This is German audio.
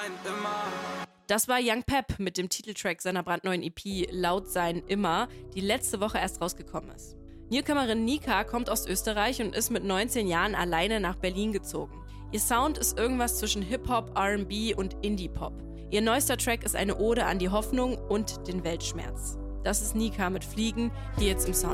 Das war Young Pep mit dem Titeltrack seiner brandneuen EP Laut sein immer, die letzte Woche erst rausgekommen ist. Newcomerin Nika kommt aus Österreich und ist mit 19 Jahren alleine nach Berlin gezogen. Ihr Sound ist irgendwas zwischen Hip-Hop, R&B und Indie-Pop. Ihr neuester Track ist eine Ode an die Hoffnung und den Weltschmerz. Das ist Nika mit Fliegen, hier jetzt im Sound.